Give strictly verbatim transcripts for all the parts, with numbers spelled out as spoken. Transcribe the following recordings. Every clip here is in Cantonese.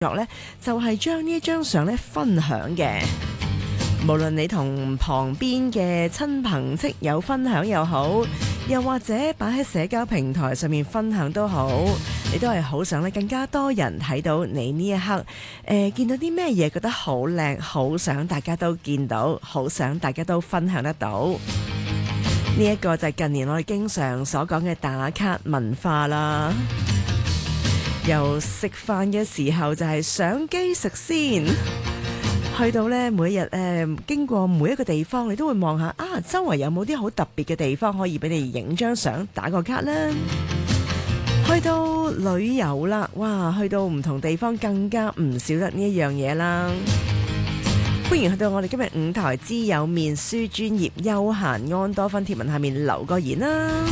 作咧，就係將呢一張相咧分享嘅。無論你同旁邊嘅親朋戚友分享又好，又或者擺喺社交平台上面分享都好，你都係好想咧更加多人睇到你呢一刻，誒、呃、見到啲咩嘢覺得好靚，好想大家都見到，好想大家都分享得到。呢、這、一個就係近年我哋經常所講嘅打卡文化啦。由食飯嘅時候就係相機食先。去到咧，每日誒、呃、經過每一個地方，你都會望下啊，周圍有冇啲好特別嘅地方可以俾你影張相、打個卡啦。去到旅遊啦，哇！去到唔同地方更加唔少得呢一樣嘢啦。歡迎去到我哋今日五台之友面書專頁休閒安多芬貼文下面留個言啦。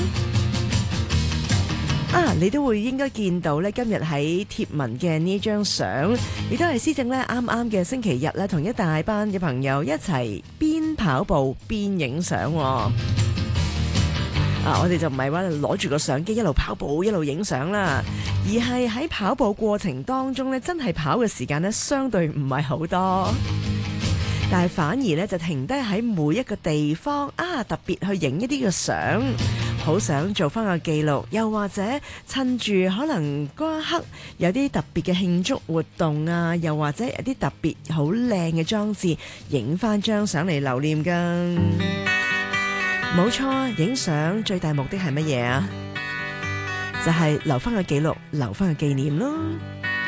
啊！你都會應該見到咧，今日喺貼文嘅呢張相，亦都係施政咧啱啱嘅星期日咧，同一大班嘅朋友一齊邊跑步邊影相。啊！我哋就唔係話攞住個相機一路跑步一路影相啦，而係喺跑步過程當中咧，真係跑嘅時間咧，相對唔係好多。但係反而咧就停低喺每一個地方啊，特別去影一啲嘅相，好想做翻個記錄，又或者趁住可能嗰一刻有啲特別嘅慶祝活動啊，又或者有啲特別好靚嘅裝置，影翻張相嚟留念噶。冇錯，影相最大目的係乜嘢啊？就係留翻個記錄，留翻個紀念咯。